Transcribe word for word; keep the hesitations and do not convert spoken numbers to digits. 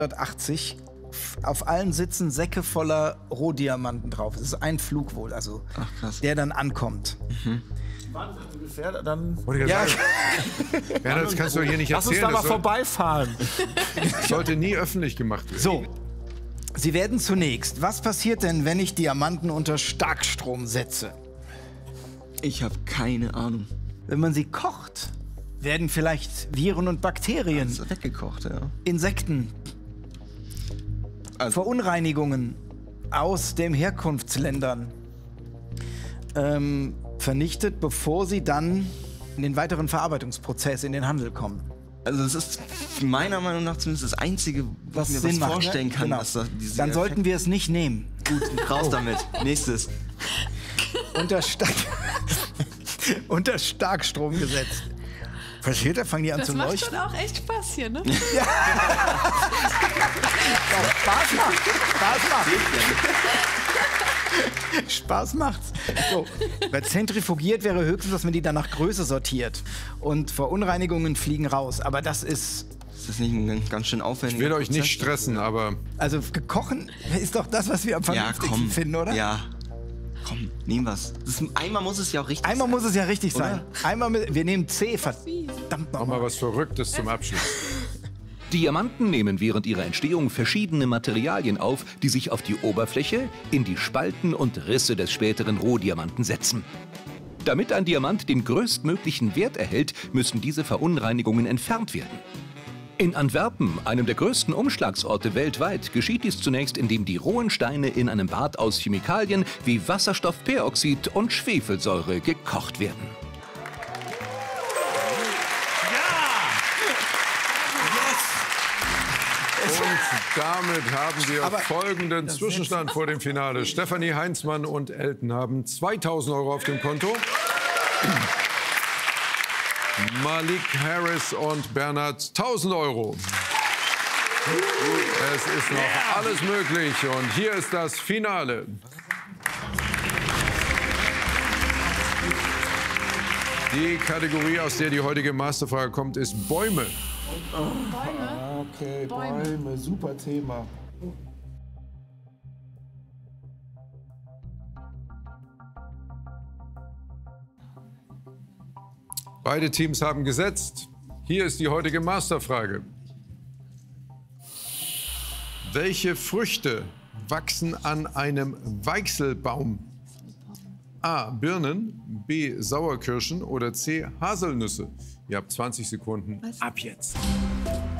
achtzig auf allen Sitzen Säcke voller Rohdiamanten drauf. Das ist ein Flug wohl, also Ach, krass. der dann ankommt. Mhm. Wann ungefähr dann? Ja, Ja, das kannst du hier nicht Lass uns erzählen. da mal Das soll, vorbeifahren. sollte nie öffentlich gemacht werden. so. Sie werden zunächst. Was passiert denn, wenn ich Diamanten unter Starkstrom setze? Ich habe keine Ahnung. Wenn man sie kocht, werden vielleicht Viren und Bakterien, Das ist weggekocht, ja. Insekten, Also- Verunreinigungen aus den Herkunftsländern ähm, vernichtet, bevor sie dann in den weiteren Verarbeitungsprozess, in den Handel kommen. Also das ist meiner Meinung nach zumindest das Einzige, was ich mir Sinn was macht, vorstellen ne? kann. Genau. Dass da diese Dann sollten Effekte- wir es nicht nehmen. Gut, raus damit. Nächstes. Unter, Stark unter Starkstrom gesetzt. Passiert, da fangen die an Das zu macht leuchten. schon auch echt Spaß hier, ne? Ja, Spaß macht. Spaß macht. Spaß macht's. So, weil zentrifugiert wäre höchstens, dass man die dann nach Größe sortiert. Und Verunreinigungen fliegen raus. Aber das ist... Ist das nicht ein ganz schön aufwendig? Ich will euch nicht stressen, aber Also gekochen ist doch das, was wir am Ja, vernünftigsten komm. finden, oder? Ja. Komm, nehmen wir's. Das ist, einmal muss es ja auch richtig Einmal sein. muss es ja richtig Oder? sein. Einmal mit, wir nehmen C, verdammt noch nochmal. mal was Verrücktes zum Abschluss. Diamanten nehmen während ihrer Entstehung verschiedene Materialien auf, die sich auf die Oberfläche, in die Spalten und Risse des späteren Rohdiamanten setzen. Damit ein Diamant den größtmöglichen Wert erhält, müssen diese Verunreinigungen entfernt werden. In Antwerpen, einem der größten Umschlagsorte weltweit, geschieht dies zunächst, indem die rohen Steine in einem Bad aus Chemikalien wie Wasserstoffperoxid und Schwefelsäure gekocht werden. Und damit haben wir Aber- folgenden Zwischenstand vor dem Finale. Stefanie Heinzmann und Elton haben zweitausend Euro auf dem Konto. Malik Harris und Bernhard tausend Euro. Es ist noch alles möglich und hier ist das Finale. Die Kategorie, aus der die heutige Masterfrage kommt, ist Bäume. Okay, Bäume, super Thema. Beide Teams haben gesetzt. Hier ist die heutige Masterfrage. Welche Früchte wachsen an einem Weichselbaum? A. Birnen, B. Sauerkirschen oder C. Haselnüsse? Ihr habt zwanzig Sekunden ab jetzt.